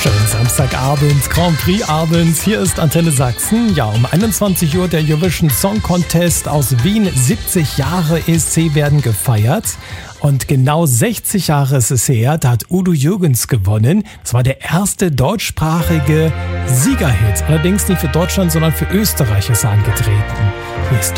Schönen Samstagabend, Grand Prix abends. Hier ist Antenne Sachsen. Ja, um 21 Uhr der Eurovision Song Contest aus Wien. 70 Jahre ESC werden gefeiert. Und genau 60 Jahre ist es her, da hat Udo Jürgens gewonnen. Das war der erste deutschsprachige Siegerhit. Allerdings nicht für Deutschland, sondern für Österreich ist er angetreten. Hier ist